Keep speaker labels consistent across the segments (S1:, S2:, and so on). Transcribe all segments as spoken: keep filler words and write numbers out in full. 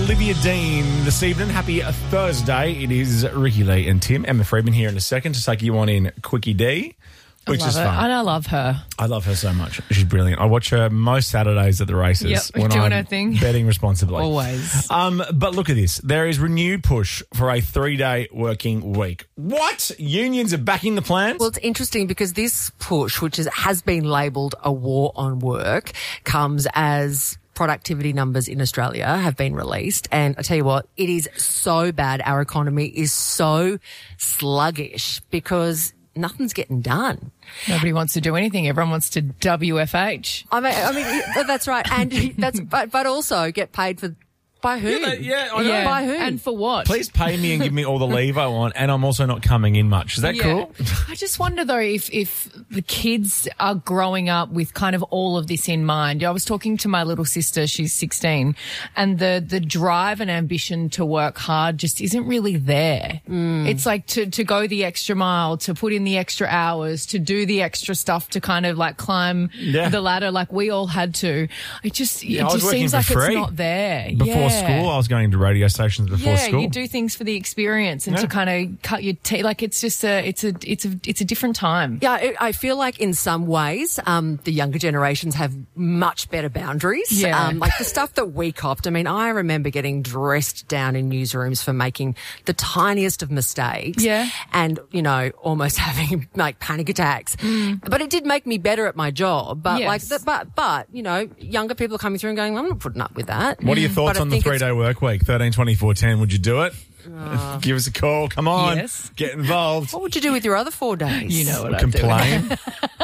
S1: Olivia Dean this evening. Happy Thursday. It is Ricky Lee and Tim. Emma Freeman here in a second to take you on in Quickie D, which
S2: I love
S1: is
S2: it.
S1: fun.
S2: And I love her.
S1: I love her so much. She's brilliant. I watch her most Saturdays at the races
S2: Yep,
S1: when
S2: doing
S1: I'm
S2: her thing.
S1: betting responsibly.
S2: Always.
S1: Um, but look at this. There is renewed push for a three-day working week. What? Unions are backing the plans?
S3: Well, it's interesting because this push, which is, has been labelled a war on work, comes as productivity numbers in Australia have been released. And I tell you what, it is so bad. Our economy is so sluggish because nothing's getting done.
S2: Nobody wants to do anything. Everyone wants to W F H.
S3: I mean, I mean that's right. And that's but, but also get paid for by who?
S1: Yeah, yeah, I know.
S2: Yeah.
S3: By who?
S2: And for what?
S1: Please pay me and give me all the leave I want, and I'm also not coming in much. Is that
S2: Yeah.
S1: cool?
S2: I just wonder, though, if, if the kids are growing up with kind of all of this in mind. I was talking to my little sister, she's sixteen, and the, the drive and ambition to work hard just isn't really there. Mm. It's like to, to go the extra mile, to put in the extra hours, to do the extra stuff, to kind of like climb
S1: Yeah.
S2: the ladder like we all had to. It just,
S1: Yeah, I
S2: it
S1: was
S2: just
S1: working
S2: seems
S1: for
S2: like
S1: free
S2: it's not there.
S1: Before
S2: Yeah.
S1: school, I was going to radio stations before
S2: yeah,
S1: school.
S2: you do things for the experience and
S1: Yeah.
S2: to kind of cut your teeth. Like it's just a, it's a, it's a, it's a different time.
S3: Yeah, I I feel like in some ways, um, the younger generations have much better boundaries.
S2: Yeah.
S3: Um, like the stuff that we copped. I mean, I remember getting dressed down in newsrooms for making the tiniest of mistakes.
S2: Yeah.
S3: And, you know, almost having like panic attacks. But it did make me better at my job. But
S2: Yes.
S3: like, the, but, but, you know, younger people are coming through and going, I'm not putting up with that.
S1: What are your thoughts
S3: But I
S1: on the
S3: think it's-
S1: three-day work week? thirteen twenty-four ten. Would you do it? Give us a call. Come on.
S2: Yes.
S1: Get involved.
S3: What would you do with your other four days?
S2: You know what I do.
S1: Complain.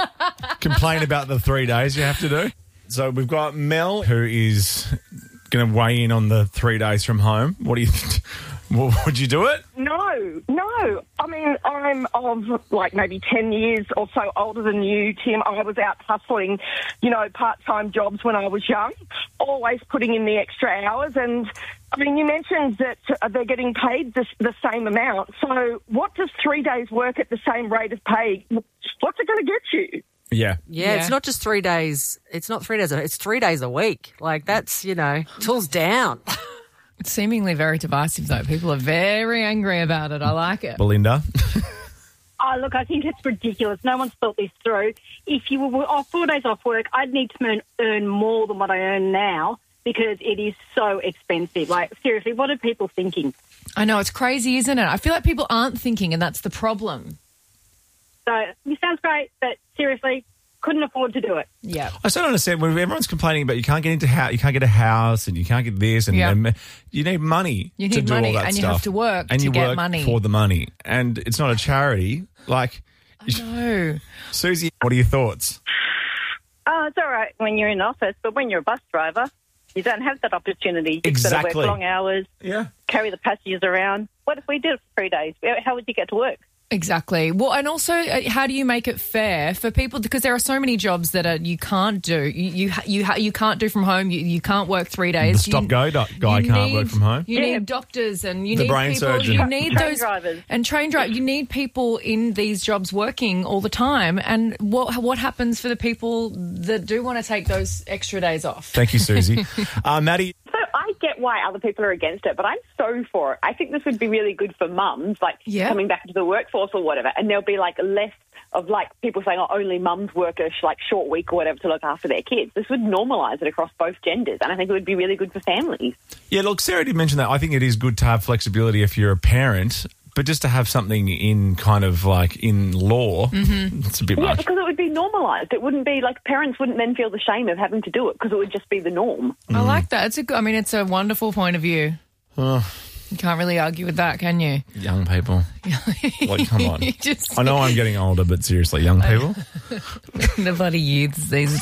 S1: Complain about the three days you have to do. So we've got Mel, who is going to weigh in on the three days from home. What do you what, would you do it?
S4: No, no. I mean, I'm of like maybe ten years or so older than you, Tim. I was out hustling, you know, part-time jobs when I was young, always putting in the extra hours. And, I mean, you mentioned that uh, they're getting paid this, the same amount. So what does three days work at the same rate of pay, what's it going to get you?
S1: Yeah.
S3: Yeah,
S2: Yeah.
S3: it's not just three days. It's not three days. a- It's three days a week. Like that's, you know, tools down.
S2: It's seemingly very divisive, though. People are very angry about it. I like it.
S1: Belinda?
S5: Oh, look, I think it's ridiculous. No one's thought this through. If you were off four days off work, I'd need to earn, earn more than what I earn now because it is so expensive. Like, seriously, what are people thinking?
S2: I know, it's crazy, isn't it? I feel like people aren't thinking, and that's the problem.
S5: So, it sounds great, but seriously, couldn't afford to do it.
S2: Yeah.
S1: I still don't understand when everyone's complaining about you can't get into house, you can't get a house, and you can't get this, and,
S2: Yeah.
S1: and you need money.
S2: You
S1: to
S2: need
S1: do
S2: money,
S1: all that
S2: and you
S1: stuff.
S2: have to work
S1: and
S2: to
S1: you
S2: get
S1: work
S2: money.
S1: for the money, and it's not a charity. Like,
S2: No.
S1: Susie, what are your thoughts?
S6: Oh, it's all right when you're in office, but when you're a bus driver, you don't have that opportunity. You've got to
S1: Exactly.
S6: work long hours,
S1: Yeah.
S6: carry the passengers around. What if we did it for three days? How would you get to work?
S2: Exactly. Well, and also, uh, how do you make it fair for people? Because there are so many jobs that are, you can't do. You you ha- you, ha- you can't do from home. You, you can't work three days.
S1: The stop-go
S2: You-
S1: do- guy
S2: you
S1: can't
S2: need-
S1: work from home.
S2: You
S6: Yeah.
S2: need doctors and you
S1: The
S2: need
S1: brain
S2: people.
S1: surgeon.
S2: You need
S6: Train
S2: those
S6: drivers.
S2: and train drive. You need people in these jobs working all the time. And what what happens for the people that do want to take those extra days off?
S1: Thank you, Susie. uh, Maddie,
S7: So I get why other people are against it, but I'm so for it. I think this would be really good for mums, like
S2: Yeah.
S7: coming back into the workforce or whatever, and there'll be like less of like people saying, oh, only mums work a sh- like short week or whatever to look after their kids. This would normalise it across both genders, and I think it would be really good for families.
S1: yeah, look, Sarah did mention that. I think it is good to have flexibility if you're a parent, but just to have something in kind of like in law, it's a bit
S7: Yeah,
S1: much.
S7: because it would be normalised. It wouldn't be like parents wouldn't then feel the shame of having to do it because it would just be the norm.
S2: I like that. It's a good, I mean, it's a wonderful point of view. You can't really argue with that, can you?
S1: Young people. Like, come on.
S2: You just,
S1: I know I'm getting older, but seriously, young people.
S2: the bloody youths these